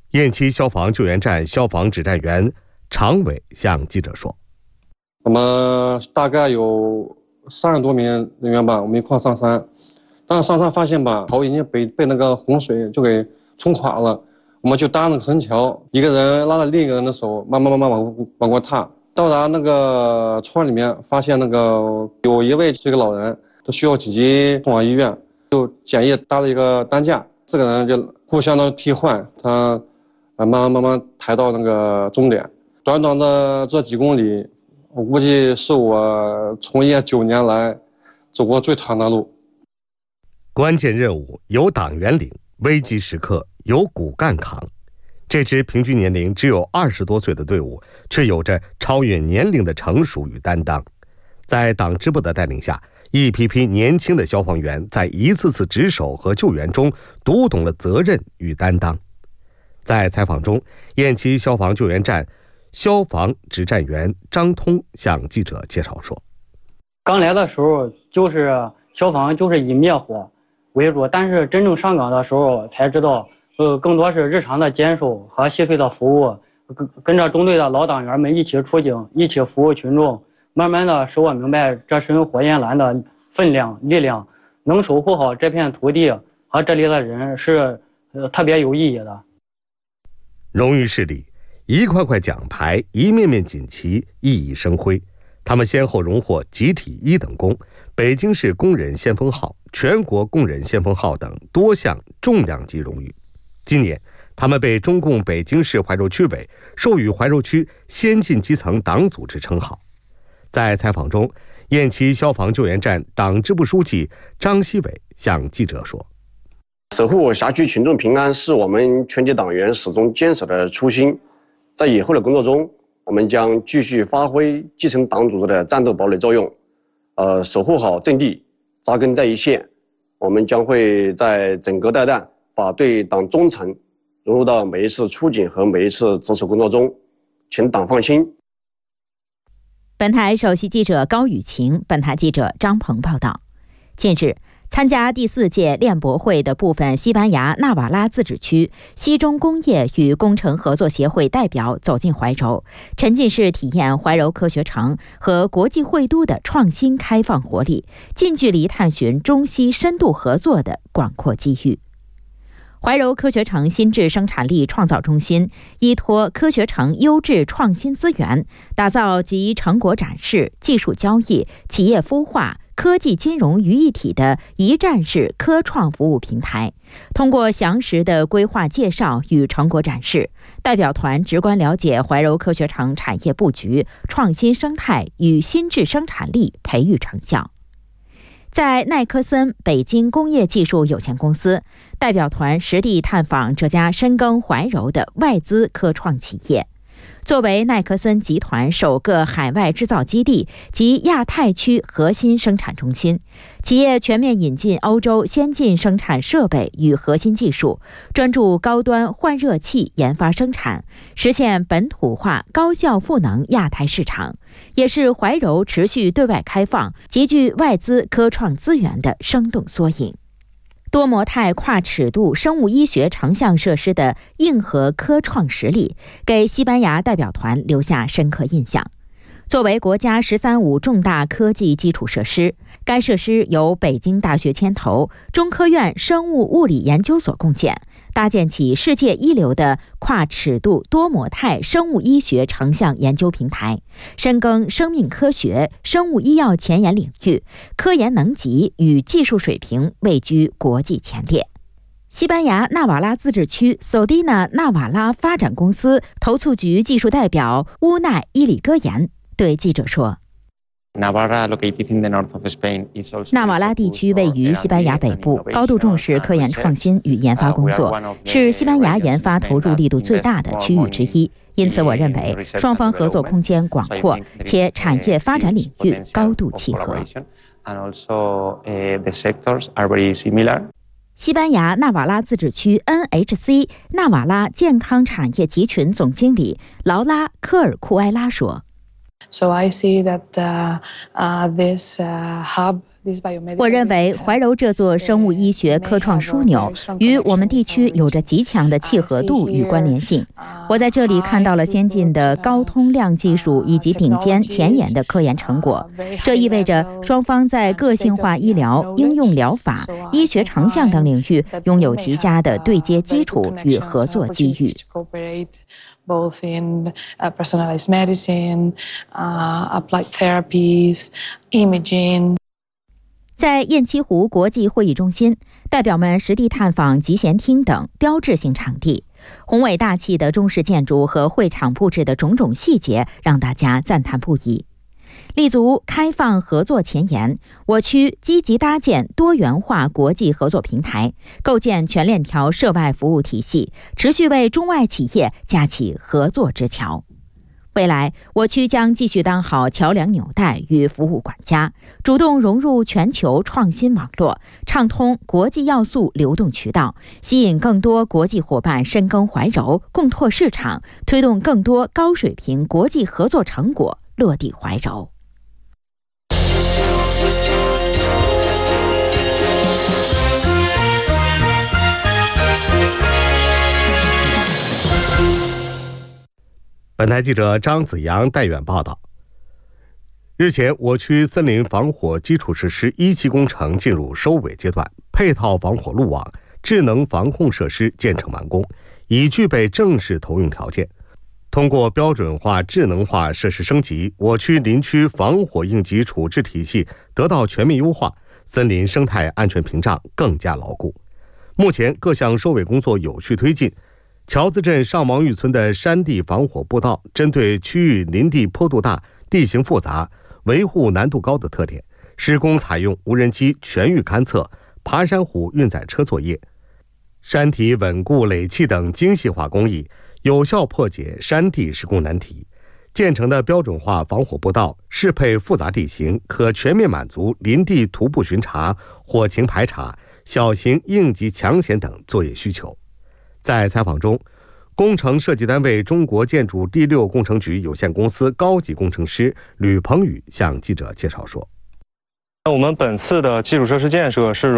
雁栖消防救援站消防指战员常伟向记者说：“ 我们大概有30多名人员吧，我们一块上山。但是上山发现吧，桥已经被那个洪水就给冲垮了。我们就搭那个绳桥，一个人拉着另一个人的手，慢慢往过踏。到达那个村里面，发现那个有一位是一个老人，他需要紧急送往医院，就简易搭了一个担架，4个人就互相的替换，他慢慢抬到那个终点。短短的这几公里，我估计是我从业9年来走过最长的路。 关键任务由党员领，危急时刻由骨干扛。这支平均年龄只有20多岁的队伍，却有着超越年龄的成熟与担当。在党支部的带领下，一批批年轻的消防员在一次次值守和救援中读懂了责任与担当。在采访中，雁栖消防救援站消防指战员张通向记者介绍说：“ 刚来的时候就是消防就是以灭火为主，但是真正上岗的时候才知道，更多是日常的坚守和细碎的服务，跟着中队的老党员们一起出警，一起服务群众，慢慢的使我明白这身火焰蓝的分量、力量，能守护好这片土地和这里的人是特别有意义的。” 荣誉室里，一块块奖牌，一面面锦旗熠熠生辉。他们先后荣获集体1等功、北京市工人先锋号、全国工人先锋号等多项重量级荣誉。今年，他们被中共北京市怀柔区委授予怀柔区先进基层党组织称号。在采访中，雁栖消防救援站党支部书记张希伟向记者说：“ 守护辖区群众平安是我们全体党员始终坚守的初心。在以后的工作中，我们将继续发挥基层党组织的战斗堡垒作用，守护好阵地，扎根在一线。我们将会在整个带弹，把对党忠诚融入到每一次出警和每一次值守工作中，请党放心。” 本台首席记者高雨晴，本台记者张鹏报道。近日，参加第4届练博会的部分西班牙纳瓦拉自治区西中工业与工程合作协会代表走进怀柔，沉浸式体验怀柔科学城和国际会都的创新开放活力，近距离探寻中西深度合作的广阔机遇。怀柔科学城新质生产力创造中心依托科学城优质创新资源，打造集成果展示、技术交易、企业孵化、科技金融于一体的一站式科创服务平台。通过详实的规划介绍与成果展示，代表团直观了解怀柔科学城产业布局、创新生态与新质生产力培育成效。在奈科森北京工业技术有限公司，代表团实地探访这家深耕怀柔的外资科创企业。作为奈科森集团首个海外制造基地及亚太区核心生产中心，企业全面引进欧洲先进生产设备与核心技术，专注高端换热器研发生产，实现本土化高效赋能亚太市场，也是怀柔持续对外开放、集聚外资科创资源的生动缩影。多模态跨尺度生物医学成像设施的硬核科创实力，给西班牙代表团留下深刻印象。作为国家“十三五”重大科技基础设施，该设施由北京大学牵头，中科院生物物理研究所共建，搭建起世界一流的跨尺度多模态生物医学成像研究平台，深耕生命科学、生物医药前沿领域，科研能级与技术水平位居国际前列。西班牙纳瓦拉自治区索蒂纳纳瓦拉发展公司投促局技术代表乌奈伊里戈言对记者说：“纳瓦拉地区位于西班牙北部，高度重视科研创新与研发工作，是西班牙研发投入力度最大的区域之一。因此，我认为双方合作空间广阔，且产业发展领域高度契合。”西班牙纳瓦拉自治区 NHC 纳瓦拉健康产业集群总经理劳拉·科尔库埃拉说：“ 我认为怀柔这座生物医学科创枢纽与我们地区有着极强的契合度与关联性。我在这里看到了先进的高通量技术以及顶尖前沿的科研成果，这意味着双方在个性化医疗、应用疗法、医学成像等领域拥有极佳的对接基础与合作机遇。 Both in personalized medicine, applied therapies, imaging. 在雁栖湖国际会议中心，代表们实地探访集贤厅等标志性场地，宏伟大气的中式建筑和会场布置的种种细节让大家赞叹不已。立足开放合作前沿，我区积极搭建多元化国际合作平台，构建全链条涉外服务体系，持续为中外企业架起合作之桥。未来，我区将继续当好桥梁纽带与服务管家，主动融入全球创新网络，畅通国际要素流动渠道，吸引更多国际伙伴深耕怀柔，共拓市场，推动更多高水平国际合作成果落地怀柔。 本台记者张子阳、戴远报道。日前，我区森林防火基础设施1期工程进入收尾阶段，配套防火路网、智能防控设施建成完工，已具备正式投用条件。通过标准化、智能化设施升级，我区林区防火应急处置体系得到全面优化，森林生态安全屏障更加牢固。目前各项收尾工作有序推进。桥子镇上王峪村的山地防火步道，针对区域林地坡度大、地形复杂、维护难度高的特点，施工采用无人机全域勘测、爬山虎运载车作业，山体稳固垒砌等精细化工艺，有效破解山地施工难题。建成的标准化防火步道适配复杂地形，可全面满足林地徒步巡查、火情排查、小型应急抢险等作业需求。在采访中，工程设计单位中国建筑第6工程局有限公司高级工程师吕鹏宇向记者介绍说， 我们本次的基础设施建设是